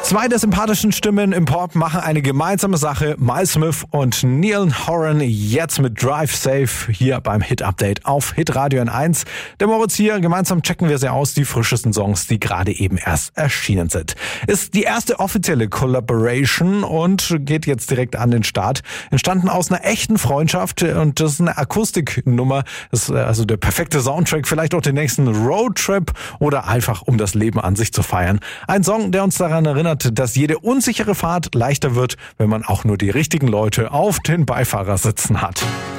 Zwei der sympathischen Stimmen im Pop machen eine gemeinsame Sache. Miles Smith und Niall Horan jetzt mit Drive Safe hier beim Hit Update auf Hitradio N1. Der Moritz hier, gemeinsam checken wir sie aus, die frischesten Songs, die gerade eben erst erschienen sind. Ist die erste offizielle Collaboration und geht jetzt direkt an den Start. Entstanden aus einer echten Freundschaft und das ist eine Akustiknummer. Das ist also der perfekte Soundtrack, vielleicht auch den nächsten Roadtrip oder einfach um das Leben an sich zu feiern. Ein Song, der uns daran erinnert, dass jede unsichere Fahrt leichter wird, wenn man auch nur die richtigen Leute auf den Beifahrersitz hat.